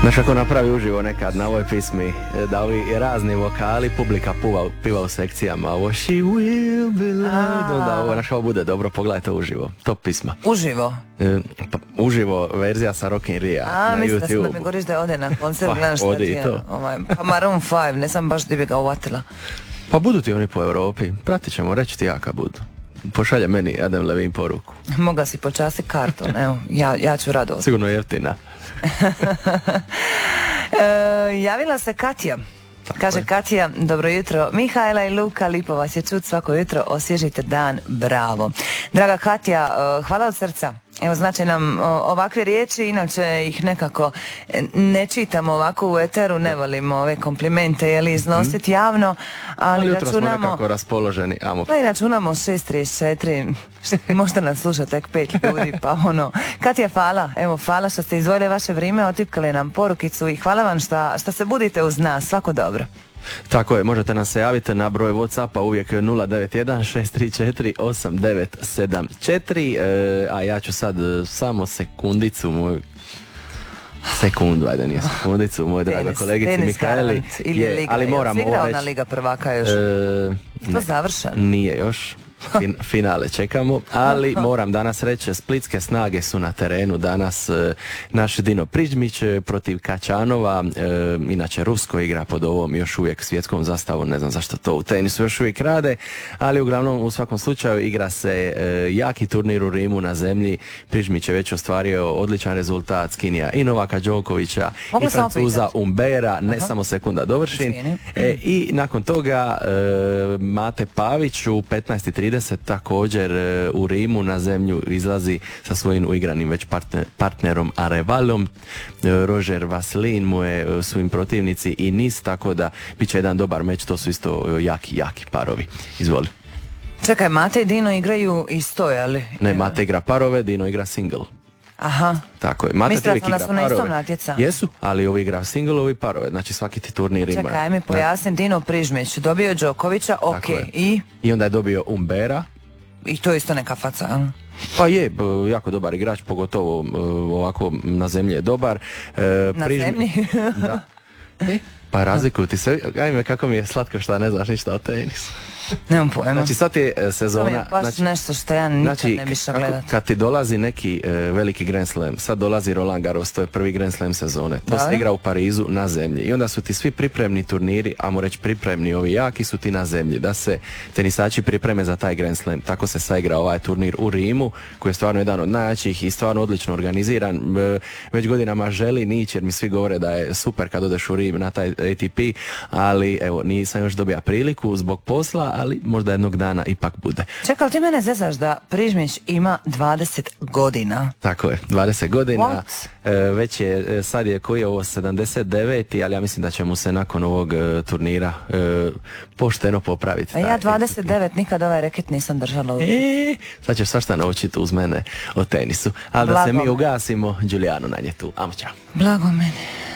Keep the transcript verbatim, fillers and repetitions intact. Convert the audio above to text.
Znaš kako napravi uživo nekad na ovoj pismi, da ovi razni vokali, publika puva, piva u sekcijama, ovo she will be loved, da ovo, znaš, ovo bude dobro, pogledajte uživo, top pisma. Uživo? E, pa, uživo, verzija sa Rock in Ria A, na mislim YouTube. da mi govoriš da je ode na koncert, Pa, gledam što odi i ti je, to. ovaj, pa Maroon five, ne sam baš di bi ga uvatila. Pa budu ti oni po Europi, pratit ćemo, reći ti ja kad budu. Pošalje meni Adam Levine poruku. Mogla si počasti karton, evo, ja, ja ću rado. Sigurno jeftina. e, javila se Katja. Tako Kaže je. Katja, dobro jutro. Mihajla i Luka, lipo vas je čut svako jutro, osvježite dan, bravo. Draga Katja, e, hvala od srca. Evo, znači nam o, ovakve riječi, inače ih nekako e, ne čitamo ovako u eteru, ne volimo ove komplimente, jeli iznositi javno, ali, Ali jutro smo računamo... nekako raspoloženi, amo. Pa i računamo šest trideset četiri, možda nas sluša tek pet ljudi, pa ono. Katja, hvala, evo, hvala što ste izdvojili vaše vrijeme, otipkali nam porukicu i hvala vam što, što se budite uz nas, svako dobro. Tako je, možete nam se javiti na broj Whatsappa uvijek nula devet jedan šest tri četiri osam devet sedam četiri, e, a ja ću sad e, samo sekundicu moj sekundu, ajde nije sekundicu, moj draga Tenis, kolegici tenis Mikaeli, garant ili je, liga, ali jel moram si igrao ovo na reći, Liga prvaka još? e, To ne, završeno? nije još. Fin, finale čekamo, ali moram danas reći, splitske snage su na terenu danas, e, naš Dino Prižmić e, protiv Kačanova, e, inače Rusko igra pod ovom još uvijek svjetskom zastavom, ne znam zašto to u tenisu još uvijek rade, ali uglavnom u svakom slučaju igra se e, jaki turnir u Rimu na zemlji. Prižmić je već ostvario odličan rezultat, skinija i Novaka Đokovića Mogu i samo Francuza pitati? Umbera, ne Aha. samo sekunda dovršin. Izvini. E, i nakon toga e, Mate Pavić u petnaest i trideset također e, u Rimu na zemlju izlazi sa svojim uigranim već partner, partnerom Arevalom. E, Roger Vasilin mu je e, svojim protivnici i Nis, tako da bit će jedan dobar meč, to su isto e, jaki, jaki parovi. Izvoli. Čekaj, Mate i Dino igraju isto, jeli? Ne, Mate igra parove, Dino igra single. Aha. Tako je. Mate Mislila uvijek sam da igra su na istom parove. natjecanju. Jesu, ali ovi igra single, ovi parove, znači svaki ti turnir ima. Čekaj, mi pojasni, Dino Prižmić dobio Đokovića, ok, Tako je. i? I onda je dobio Umbera. I to je isto neka faca, a? Pa je, b- jako dobar igrač, pogotovo e, ovako na zemlji je dobar. E, Na Prižmi- zemlji? Da. E, pa razlikuju ti se, ajme kako mi je slatko što ne znaš ništa o tenisu. Nemam pojma. Znači sad je e, To mi je sezona, baš znači, nešto što ja nikad znači ne bi išla kako- gledat. kad ti dolazi neki e, veliki Grand Slam, sad dolazi Roland Garros, to je prvi Grand Slam sezone, to Da. se igra u Parizu na zemlji i onda su ti svi pripremni turniri, ajmo reći pripremni, ovi jaki su ti na zemlji, da se tenisači pripreme za taj Grand Slam. Tako se saigra ovaj turnir u Rimu, koji je stvarno jedan od najjačih i stvarno odlično organiziran. E, već godinama želi nići jer mi svi govore da je super kad odeš u Rim na taj A T P, ali evo nisam još dobija priliku zbog posla, ali možda jednog dana ipak bude. Čekaj, ali ti mene zezaš da Prižmić ima dvadeset godina? Tako je, dvadeset godina, What? e, već je, e, sad je koji je ovo sedamdeset deveti, ali ja mislim da će mu se nakon ovog e, turnira e, pošteno popraviti. A ja taj dvadeset devet nikad ovaj reket nisam držala u... E, sad ćeš svašta naučiti uz mene o tenisu. Ali da se Blago mi me. ugasimo, Giuliano na nje tu. Amo, čao. Blago meni.